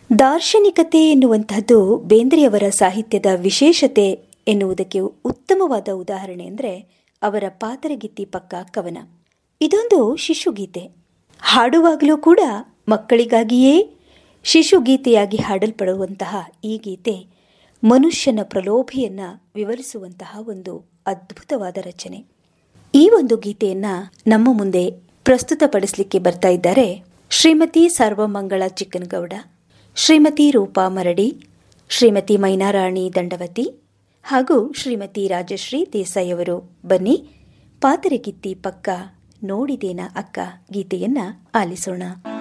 ದಾರ್ಶನಿಕತೆ ಎನ್ನುವಂತಹದ್ದು ಬೇಂದ್ರೆಯವರ ಸಾಹಿತ್ಯದ ವಿಶೇಷತೆ ಎನ್ನುವುದಕ್ಕೆ ಉತ್ತಮವಾದ ಉದಾಹರಣೆ ಅಂದರೆ ಅವರ ಪಾತರಗಿತ್ತಿ ಪಕ್ಕ ಕವನ. ಇದೊಂದು ಶಿಶುಗೀತೆ. ಹಾಡುವಾಗಲೂ ಕೂಡ ಮಕ್ಕಳಿಗಾಗಿಯೇ ಶಿಶುಗೀತೆಯಾಗಿ ಹಾಡಲ್ಪಡುವಂತಹ ಈ ಗೀತೆ ಮನುಷ್ಯನ ಪ್ರಲೋಭೆಯನ್ನು ವಿವರಿಸುವಂತಹ ಒಂದು ಅದ್ಭುತವಾದ ರಚನೆ. ಈ ಒಂದು ಗೀತೆಯನ್ನು ನಮ್ಮ ಮುಂದೆ ಪ್ರಸ್ತುತಪಡಿಸಲಿಕ್ಕೆ ಬರ್ತಾ ಇದ್ದಾರೆ ಶ್ರೀಮತಿ ಸರ್ವಮಂಗಳ ಚಿಕ್ಕನಗೌಡ, ಶ್ರೀಮತಿ ರೂಪಾ ಮರಡಿ, ಶ್ರೀಮತಿ ಮೈನಾರಾಣಿ ದಂಡವತಿ ಹಾಗೂ ಶ್ರೀಮತಿ ರಾಜಶ್ರೀ ದೇಸಾಯಿ ಅವರು. ಬನ್ನಿ, ಪಾತರಗಿತ್ತಿ ಪಕ್ಕ ನೋಡಿದೇನ ಅಕ್ಕ ಗೀತೆಯನ್ನ ಆಲಿಸೋಣ.